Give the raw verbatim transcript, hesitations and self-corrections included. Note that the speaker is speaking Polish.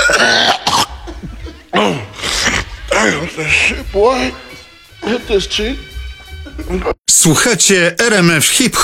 Boy, hit this cheek. Słuchacie R M F Hip